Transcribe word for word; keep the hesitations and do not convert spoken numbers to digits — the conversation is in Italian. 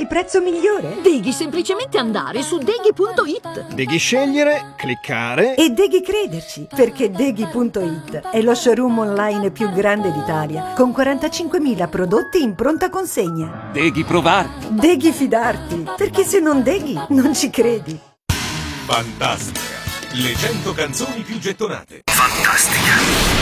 il prezzo migliore. Devi semplicemente andare su deghi punto it. Devi scegliere, cliccare e devi crederci, perché deghi punto it è lo showroom online più grande d'Italia, con quarantacinquemila prodotti in pronta consegna. Devi provare. Devi fidarti, perché se non deghi non ci credi. Fantastica, le cento canzoni più gettonate. Fantastica.